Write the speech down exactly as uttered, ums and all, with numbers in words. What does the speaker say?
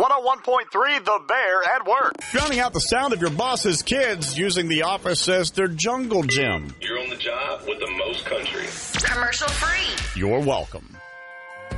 one oh one point three The Bear at work. Drowning out the sound of your boss's kids using the office as their jungle gym. You're on the job with the most country. Commercial free. You're welcome.